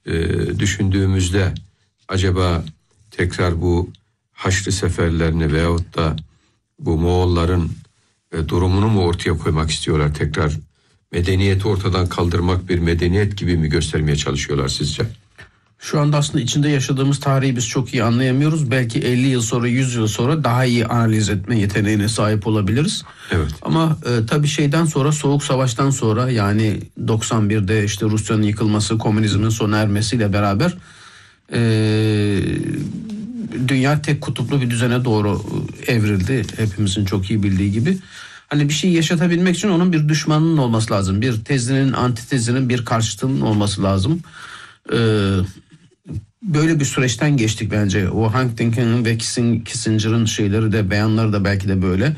düşündüğümüzde acaba tekrar bu Haçlı seferlerini veyahut da bu Moğolların durumunu mu ortaya koymak istiyorlar, tekrar medeniyeti ortadan kaldırmak bir medeniyet gibi mi göstermeye çalışıyorlar sizce? Şu anda aslında içinde yaşadığımız tarihi biz çok iyi anlayamıyoruz. Belki 50 yıl sonra, 100 yıl sonra daha iyi analiz etme yeteneğine sahip olabiliriz. Evet. Ama tabii şeyden sonra, Soğuk Savaş'tan sonra, yani 91'de işte Rusya'nın yıkılması, komünizmin sona ermesiyle beraber dünya tek kutuplu bir düzene doğru evrildi. Hepimizin çok iyi bildiği gibi. Hani bir şey yaşatabilmek için onun bir düşmanının olması lazım. Bir tezinin, antitezinin, bir karşıtının olması lazım. Böyle bir süreçten geçtik bence. O Hank Dinkel'in ve Kissinger'ın şeyleri de, beyanları da belki de böyle.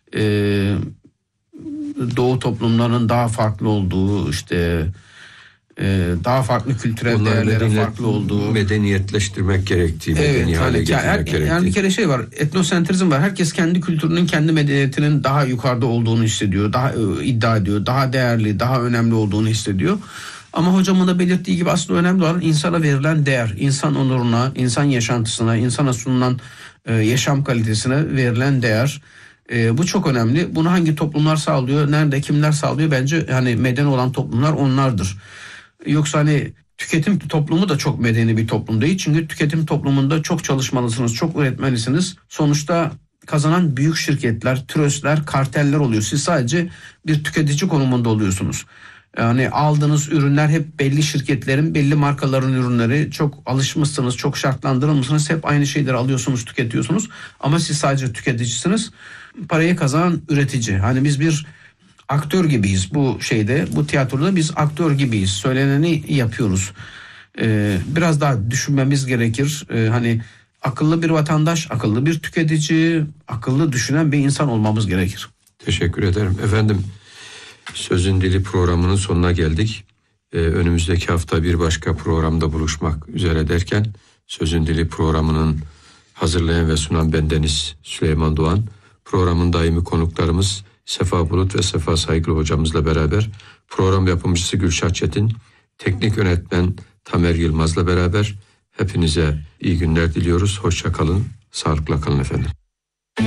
Doğu toplumlarının daha farklı olduğu, işte daha farklı kültürel değerlere farklı olduğu, medeniyetleştirmek gerektiği, medeni hale getirmek gerektiği. Yani bir kere şey var, etnosentrizm var. Herkes kendi kültürünün, kendi medeniyetinin daha yukarıda olduğunu hissediyor, daha iddia ediyor, daha değerli, daha önemli olduğunu hissediyor. Ama hocamın da belirttiği gibi aslında önemli olan insana verilen değer, insan onuruna, insan yaşantısına, insana sunulan yaşam kalitesine verilen değer. Bu çok önemli. Bunu hangi toplumlar sağlıyor, nerede, kimler sağlıyor? Bence hani medeni olan toplumlar onlardır. Yoksa hani tüketim toplumu da çok medeni bir toplum değil. Çünkü tüketim toplumunda çok çalışmalısınız, çok üretmelisiniz. Sonuçta kazanan büyük şirketler, tröstler, karteller oluyor. Siz sadece bir tüketici konumunda oluyorsunuz. Yani aldığınız ürünler hep belli şirketlerin, belli markaların ürünleri. Çok alışmışsınız, çok şartlandırılmışsınız. Hep aynı şeyleri alıyorsunuz, tüketiyorsunuz. Ama siz sadece tüketicisiniz. Parayı kazanan üretici. Hani biz bir aktör gibiyiz bu şeyde, bu tiyatroda biz aktör gibiyiz. Söyleneni yapıyoruz. Biraz daha düşünmemiz gerekir. Hani akıllı bir vatandaş, akıllı bir tüketici, akıllı düşünen bir insan olmamız gerekir. Teşekkür ederim. Efendim, Sözün Dili programının sonuna geldik. Önümüzdeki hafta bir başka programda buluşmak üzere derken, Sözün Dili programının hazırlayan ve sunan bendeniz Süleyman Doğan. Programın daimi konuklarımız Sefa Bulut ve Sefa Saygılı hocamızla beraber, program yapımcısı Gülşah Çetin, teknik yönetmen Tamer Yılmaz'la beraber hepinize iyi günler diliyoruz. Hoşça kalın, sağlıkla kalın efendim.